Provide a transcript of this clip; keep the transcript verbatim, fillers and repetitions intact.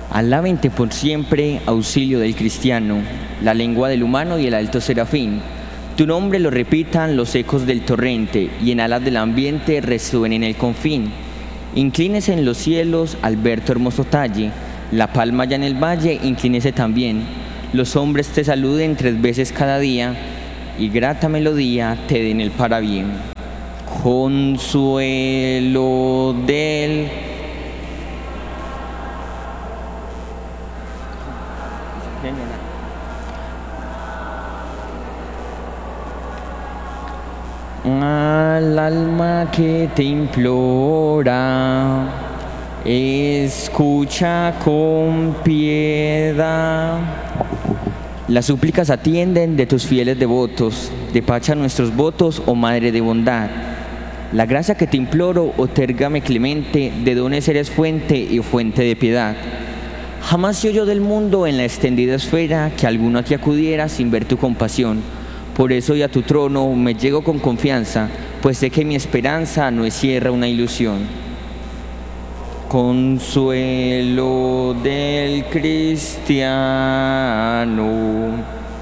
Alábente por siempre, auxilio del cristiano, la lengua del humano y el alto serafín. Tu nombre lo repitan los ecos del torrente, y en alas del ambiente resuenen el confín. Inclínese en los cielos al ver tu hermoso talle, la palma ya en el valle, inclínese también. Los hombres te saluden tres veces cada día, y grata melodía te den el parabién. Consuelo del al alma que te implora, escucha con piedad. Las súplicas atienden de tus fieles devotos, despacha nuestros votos, oh Madre de bondad. La gracia que te imploro, otérgame clemente, de dones eres fuente y fuente de piedad. Jamás se oyó del mundo en la extendida esfera que alguno a ti acudiera sin ver tu compasión. Por eso y a tu trono me llego con confianza, pues sé que mi esperanza no encierra una ilusión. Consuelo del cristiano,